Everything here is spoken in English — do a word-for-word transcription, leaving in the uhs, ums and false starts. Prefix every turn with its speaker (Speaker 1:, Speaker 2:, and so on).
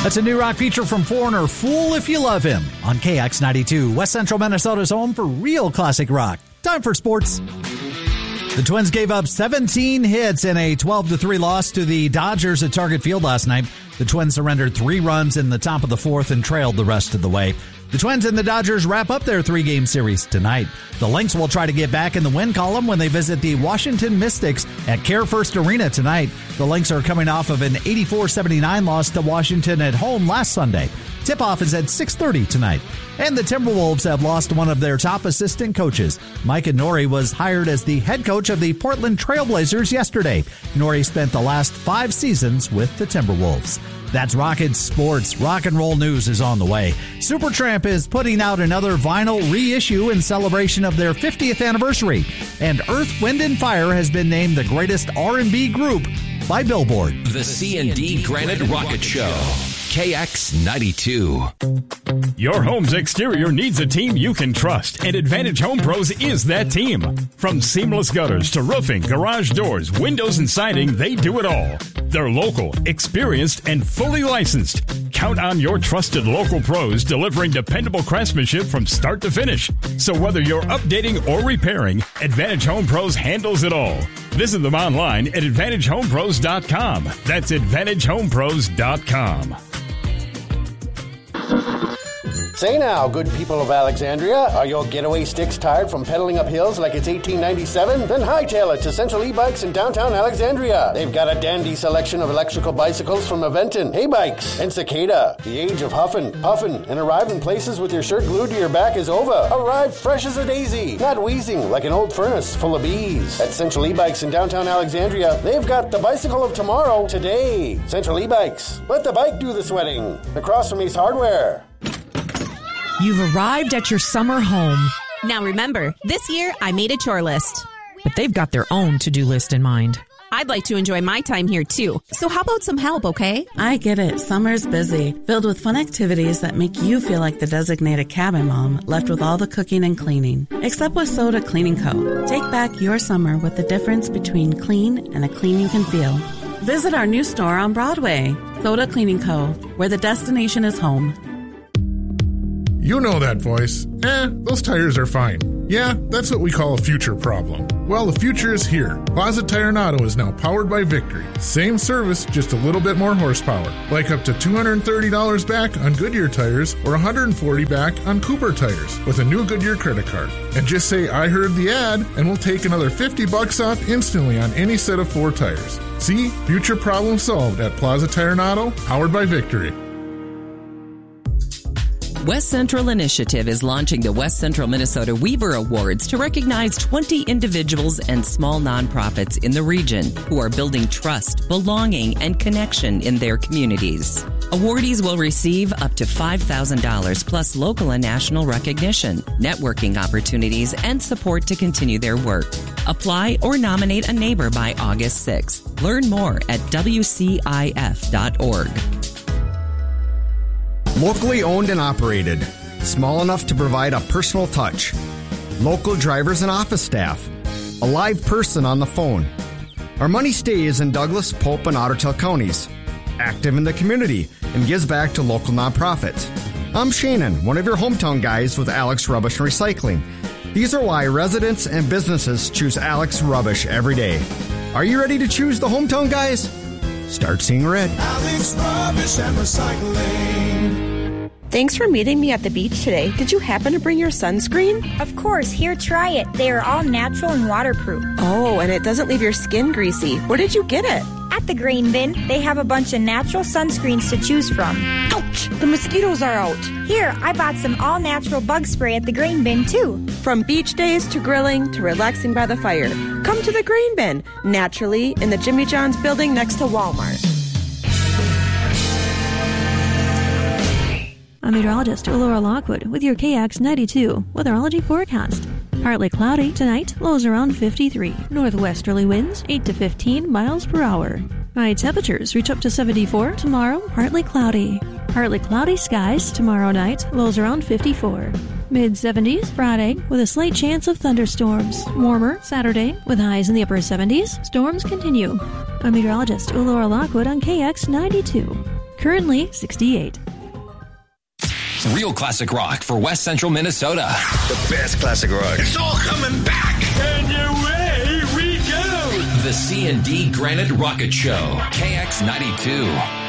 Speaker 1: That's a new rock feature from Foreigner, Fool If You Love Him, on K X ninety-two, West Central Minnesota's home for real classic rock. Time for sports. The Twins gave up seventeen hits in a twelve to three loss to the Dodgers at Target Field last night. The Twins surrendered three runs in the top of the fourth and trailed the rest of the way. The Twins and the Dodgers wrap up their three-game series tonight. The Lynx will try to get back in the win column when they visit the Washington Mystics at Care First Arena tonight. The Lynx are coming off of an eighty-four seventy-nine loss to Washington at home last Sunday. Tip-off is at six thirty tonight. And the Timberwolves have lost one of their top assistant coaches. Micah Nori was hired as the head coach of the Portland Trailblazers yesterday. Nori spent the last five seasons with the Timberwolves. That's Rocket Sports. Rock and roll news is on the way. Supertramp is putting out another vinyl reissue in celebration of their fiftieth anniversary. And Earth, Wind and Fire has been named the greatest R and B group by Billboard.
Speaker 2: The C and D Granite Rocket Show. K X ninety-two.
Speaker 3: Your home's exterior needs a team you can trust, and Advantage Home Pros is that team. From seamless gutters to roofing, garage doors, windows, and siding, they do it all. They're local, experienced, and fully licensed. Count on your trusted local pros delivering dependable craftsmanship from start to finish. So whether you're updating or repairing, Advantage Home Pros handles it all. Visit them online at advantage home pros dot com. That's advantage home pros dot com.
Speaker 4: Say now, good people of Alexandria, are your getaway sticks tired from pedaling up hills like it's eighteen ninety-seven? Then hightail it to Central E-Bikes in downtown Alexandria. They've got a dandy selection of electrical bicycles from Aventon, Hay-Bikes, and Cicada. The age of huffing, puffing, and arriving places with your shirt glued to your back is over. Arrive fresh as a daisy, not wheezing like an old furnace full of bees. At Central E-Bikes in downtown Alexandria, they've got the bicycle of tomorrow today. Central E-Bikes, let the bike do the sweating. Across from Ace Hardware.
Speaker 5: You've arrived at your summer home.
Speaker 6: Now remember, this year I made a chore list.
Speaker 5: But they've got their own to-do list in mind.
Speaker 6: I'd like to enjoy my time here too. So how about some help, okay?
Speaker 7: I get it. Summer's busy, filled with fun activities that make you feel like the designated cabin mom left with all the cooking and cleaning. Except with Soda Cleaning Co. Take back your summer with the difference between clean and a clean you can feel. Visit our new store on Broadway, Soda Cleaning Co., where the destination is home.
Speaker 8: You know that voice. Eh, those tires are fine. Yeah, that's what we call a future problem. Well, the future is here. Plaza Tire and Auto is now powered by Victory. Same service, just a little bit more horsepower. Like up to two hundred thirty dollars back on Goodyear tires or one hundred forty dollars back on Cooper tires with a new Goodyear credit card. And just say, I heard the ad, and we'll take another fifty bucks off instantly on any set of four tires. See? Future problem solved at Plaza Tire and Auto, powered by Victory.
Speaker 9: West Central Initiative is launching the West Central Minnesota Weaver Awards to recognize twenty individuals and small nonprofits in the region who are building trust, belonging, and connection in their communities. Awardees will receive up to five thousand dollars plus local and national recognition, networking opportunities, and support to continue their work. Apply or nominate a neighbor by August sixth. Learn more at w c i f dot org.
Speaker 10: Locally owned and operated. Small enough to provide a personal touch. Local drivers and office staff. A live person on the phone. Our money stays in Douglas, Pope, and Ottertail counties. Active in the community and gives back to local nonprofits. I'm Shannon, one of your hometown guys with Alex Rubbish and Recycling. These are why residents and businesses choose Alex Rubbish every day. Are you ready to choose the hometown guys? Start seeing red.
Speaker 11: Alex Rubbish and Recycling.
Speaker 12: Thanks for meeting me at the beach today. Did you happen to bring your sunscreen?
Speaker 13: Of course. Here, try it. They are all natural and waterproof.
Speaker 12: Oh, and it doesn't leave your skin greasy. Where did you get it?
Speaker 13: At the Grain Bin. They have a bunch of natural sunscreens to choose from.
Speaker 12: Ouch! The mosquitoes are out.
Speaker 13: Here, I bought some all-natural bug spray at the Grain Bin, too.
Speaker 12: From beach days to grilling to relaxing by the fire. Come to the Grain Bin, naturally in the Jimmy John's building next to Walmart.
Speaker 14: I'm meteorologist Laura Lockwood with your K X ninety-two weatherology forecast. Partly cloudy tonight, lows around fifty-three. Northwesterly winds eight to fifteen miles per hour. High temperatures reach up to seventy-four tomorrow, partly cloudy. Partly cloudy skies tomorrow night, lows around fifty-four. Mid-seventies Friday with a slight chance of thunderstorms. Warmer Saturday with highs in the upper seventies. Storms continue. I'm meteorologist Laura Lockwood on K X ninety-two. currently sixty-eight.
Speaker 2: Real classic rock for West Central Minnesota.
Speaker 15: The best classic rock.
Speaker 11: It's all coming back.
Speaker 15: And away we go.
Speaker 2: The C and D Granite Rocket Show. K X ninety-two.